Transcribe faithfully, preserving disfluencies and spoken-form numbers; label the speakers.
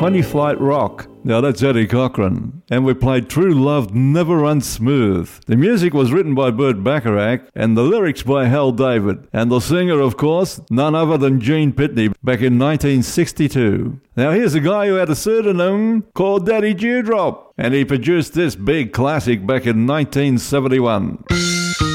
Speaker 1: twenty Flight Rock. Now that's Eddie Cochran. And we played True Love Never Runs Smooth. The music was written by Burt Bacharach and the lyrics by Hal David. And the singer, of course, none other than Gene Pitney back in nineteen sixty-two. Now here's a guy who had a pseudonym called Daddy Dewdrop. And he produced this big classic back in nineteen seventy-one.